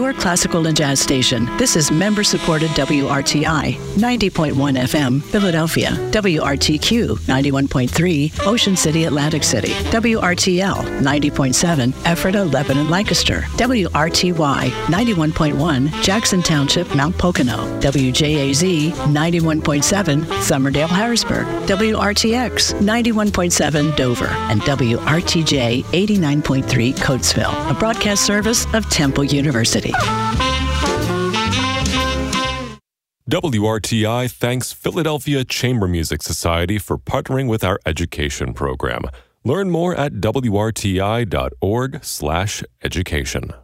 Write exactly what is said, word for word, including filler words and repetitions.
your classical and jazz station. This is member-supported W R T I, ninety point one F M, Philadelphia. W R T Q, ninety-one point three, Ocean City, Atlantic City. W R T L, ninety point seven, Ephrata, Lebanon, Lancaster. W R T Y, ninety-one point one, Jackson Township, Mount Pocono. W J A Z, ninety-one point seven, Somerdale, Harrisburg. W R T X, ninety-one point seven, Dover. And W R T J, eighty-nine point three, Coatesville, a broadcast service of Temple University. W R T I thanks Philadelphia Chamber Music Society for partnering with our education program. Learn more at W R T I dot org slash education.